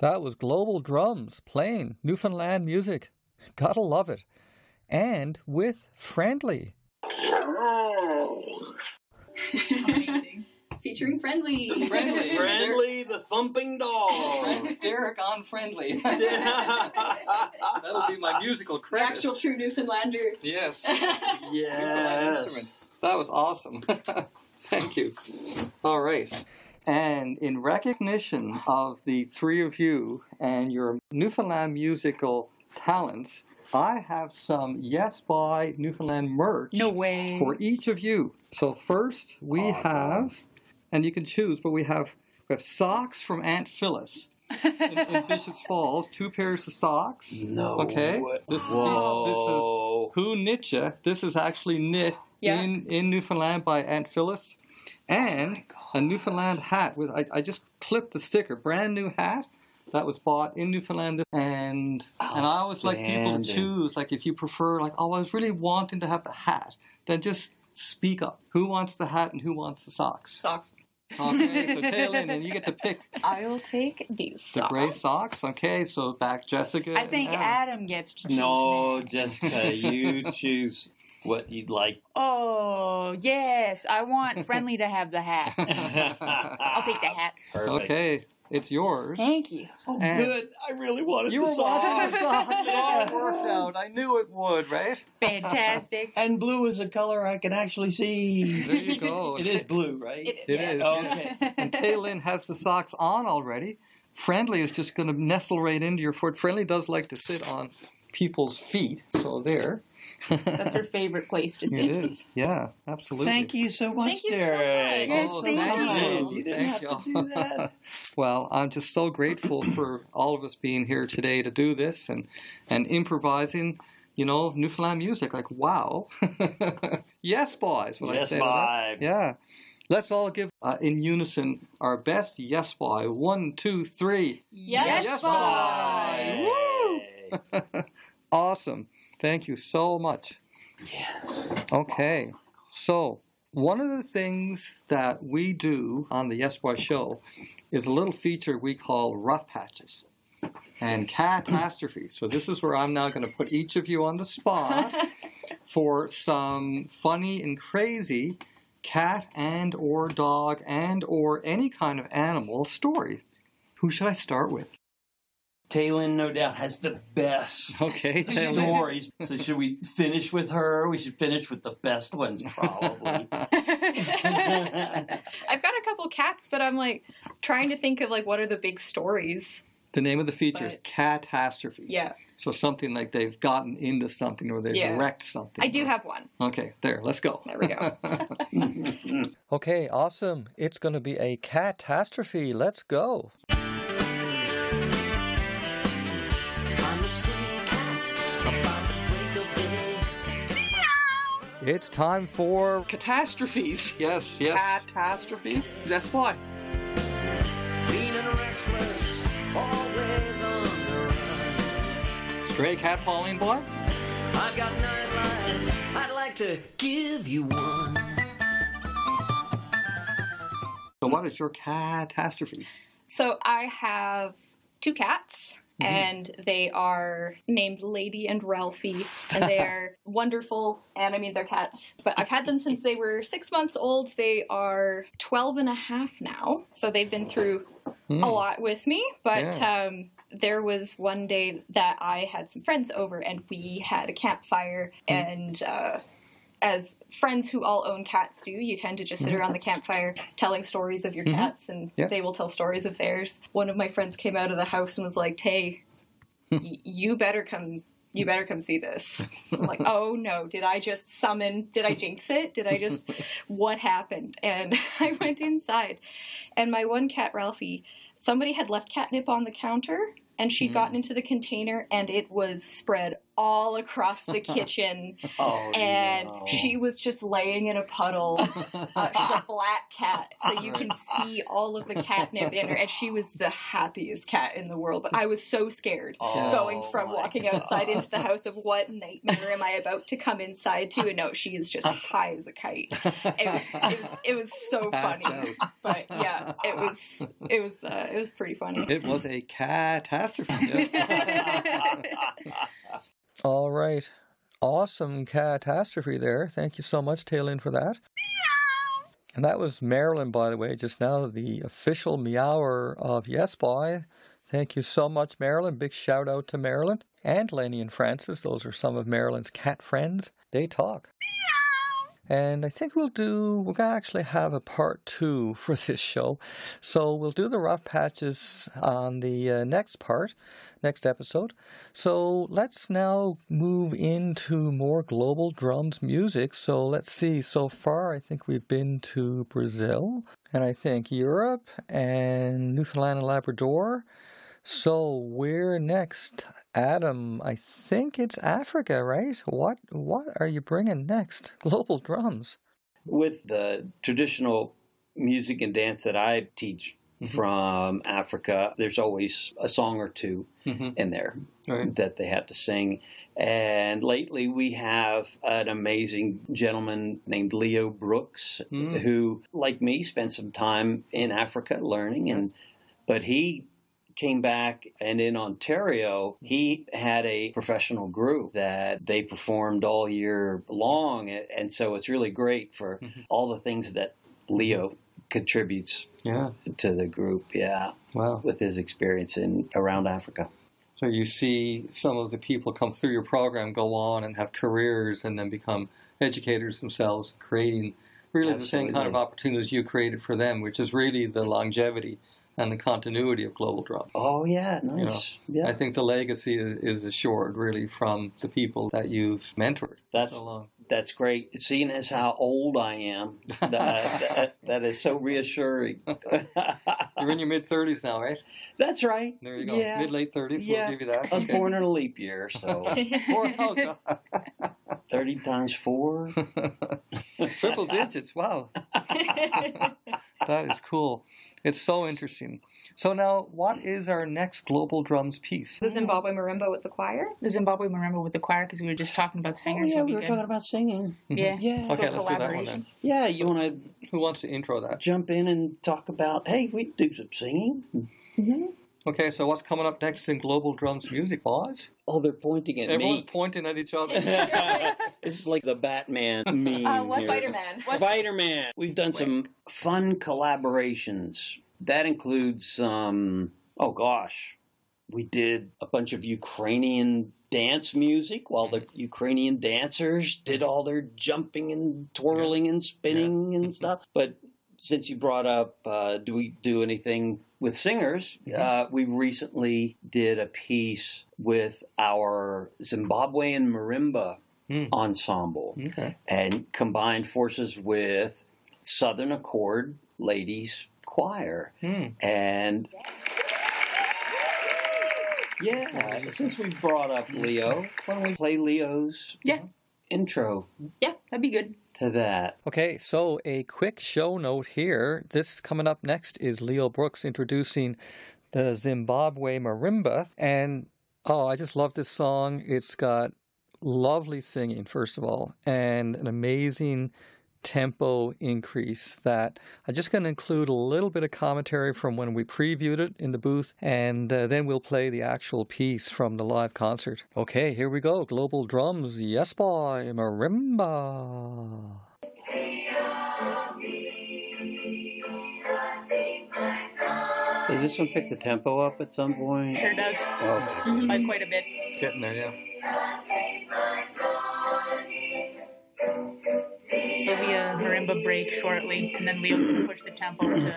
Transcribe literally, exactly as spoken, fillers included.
That was Global Drums playing Newfoundland music. Gotta love it. And with Friendly. Amazing. Featuring Friendly. Friendly. Friendly, the thumping dog. Friend, Derek on Friendly. That'll be my musical The credit. actual true Newfoundlander. Yes. Yes. That was awesome. Thank you. All right. And in recognition of the three of you and your Newfoundland musical talents, I have some Yes by Newfoundland merch No way. for each of you. So first we Awesome. have, and you can choose, but we have we have socks from Aunt Phyllis in, in Bishop's Falls, two pairs of socks. No. Okay. This is Whoa. this is Who Knit Ya? This is actually knit Yeah. in, in Newfoundland by Aunt Phyllis. And a Newfoundland hat with I, I just clipped the sticker, brand new hat that was bought in Newfoundland. And and I always like people to Outstanding. choose, like if you prefer, like, oh, I was really wanting to have the hat, then just speak up. Who wants the hat and who wants the socks? Socks. Okay, so Taylor, and you get to pick I'll take these the socks. gray socks. Okay, so back Jessica. I think and Adam gets to choose. No, now. Jessica, you choose what you'd like. Oh, yes. I want Friendly to have the hat. I'll take the hat. Perfect. Okay, it's yours. Thank you. Oh, And- good. I really wanted You the were socks. watching the socks. It Yes. all worked out. I knew it would, right? Fantastic. And blue is a color I can actually see. There you go. It is blue, right? It, It yes. is. Okay. And Taylin has the socks on already. Friendly is just going to nestle right into your foot. Friendly does like to sit on people's feet, so there. That's her favorite place to It sit. is. Yeah, absolutely. Thank you so much, Thank you so Derek. much. Yes, Oh, thank thank you. you. You didn't Thank have to you. do that. Well, I'm just so grateful for all of us being here today to do this and, and improvising, you know, Newfoundland music. Like, wow. Yes, boys. When I Yes, say that. vibe. Yeah. Let's all give uh, in unison our best yes, boy. One, two, three. Yes, Yes, bye. Woo! Awesome. Thank you so much. Yes. Okay. So, one of the things that we do on the Yes Boy Show is a little feature we call Rough Patches and Catastrophe. So this is where I'm now going to put each of you on the spot for some funny and crazy cat and or dog and or any kind of animal story. Who should I start with? Taylin, no doubt, has the best Okay, Taylor. stories. So should we finish with her? We should finish with the best ones, probably. I've got a couple cats, but I'm like trying to think of like what are the big stories. The name of the feature is But- Catastrophe. Yeah, So something like they've gotten into something or they've Yeah. wrecked something. I do have one. Okay, there, let's go. There we go. Okay, awesome. It's going to be a catastrophe. Let's go. It's time for Catastrophes. yes, yes. Catastrophe. That's why. Stray cat falling boy. I've got nine lives. I'd like to give you one. So, what is your catastrophe? So I have two cats, and they are named Lady and Ralphie, and they are wonderful, and I mean, they're cats, but I've had them since they were six months old. They are twelve and a half now, so they've been through Hmm. a lot with me, but Yeah. um, there was one day that I had some friends over, and we had a campfire, and uh, as friends who all own cats do, you tend to just sit around the campfire telling stories of your Mhm. cats, and Yeah. they will tell stories of theirs. One of my friends came out of the house and was like, "Hey, y- you better come." You better come see this. I'm like, oh no, did I just summon, did I jinx it? Did I just, what happened? And I went inside, and my one cat, Ralphie, somebody had left catnip on the counter, and she'd Mhm. gotten into the container, and it was spread all across the kitchen, Oh, and no. she was just laying in a puddle. Uh, she's a black cat, so you can see all of the catnip in her, and she was the happiest cat in the world. But I was so scared Oh, going from my walking outside into the God. house of what nightmare am I about to come inside to? And no, she is just high as a kite. It was, it was, it was so Passed funny. out. But yeah, it was it was uh, it was pretty funny. It was a catastrophe. Yeah. All right. Awesome catastrophe there. Thank you so much, Taylin, for that. And that was Marilyn, by the way, just now, the official meower of Yes Boy. Thank you so much, Marilyn. Big shout out to Marilyn and Lenny and Francis. Those are some of Marilyn's cat friends. They talk. And I think we'll do, we're going to actually have a part two for this show. So we'll do the rough patches on the uh, next part, next episode. So let's now move into more Global Drums music. So let's see, so far I think we've been to Brazil, and I think Europe, and Newfoundland and Labrador. So where next? Adam, I think it's Africa, right? What what are you bringing next? Global Drums. With the traditional music and dance that I teach Mhm. from Africa, there's always a song or two Mm-hmm. in there Right. that they have to sing. And lately we have an amazing gentleman named Leo Brooks, Mm. who, like me, spent some time in Africa learning, and but he came back, and in Ontario, he had a professional group that they performed all year long. And so it's really great for Mhm. all the things that Leo contributes Yeah. to the group, yeah, Wow. with his experience in around Africa. So you see some of the people come through your program go on and have careers and then become educators themselves, creating really the same kind of Absolutely. opportunities you created for them, which is really the longevity and the continuity of Global Drum. Oh, yeah, You nice. Yeah, I think the legacy is, is assured really from the people that you've mentored That's- so long. that's great. Seeing as how old I am, that, that, that is so reassuring. You're in your mid-thirties now, right? That's right. There you go. Yeah. Mid-late thirties, Yeah. we'll give you that. I was Okay. born in a leap year, so Four- oh, God. thirty times four. Triple digits, wow. That is cool. It's so interesting. So now, what is our next Global Drums piece? The Zimbabwe marimba with the choir. The Zimbabwe marimba with the choir, because we were just talking about Oh, singers. yeah, would be we were good. talking about singing. Yeah. Yeah. Okay, So let's do that one collaboration. then. Yeah, you want to Who wants to intro that? jump in and talk about, hey, we do some singing? Okay, so what's coming up next in Global Drums music, boys? Oh, they're pointing at Everyone's me. pointing at each other. This is like the Batman meme. Uh, what's here. Spider-Man. What's- Spider-Man. We've done some fun collaborations. That includes, um, oh gosh, we did a bunch of Ukrainian dance music while the Ukrainian dancers did all their jumping and twirling and spinning and stuff. But since you brought up, uh, do we do anything with singers? Uh, we recently did a piece with our Zimbabwean marimba Hmm. ensemble Okay. and combined forces with Southern Accord Ladies Choir. Hmm. And yeah, since we brought up Leo, why don't we play Leo's Yeah. intro Yeah, that'd be good. to that? Okay, so a quick show note here. This coming up next is Leo Brooks introducing the Zimbabwe marimba. And oh, I just love this song. It's got lovely singing, first of all, and an amazing tempo increase that I'm just going to include a little bit of commentary from when we previewed it in the booth, and uh, then we'll play the actual piece from the live concert. Okay, here we go. Global Drums, Yes Boy, marimba. Does this one pick the tempo up at some point? Sure does. Okay. By quite a bit. It's getting there, yeah. There'll be a marimba break shortly, and then Leo's going to push the tempo to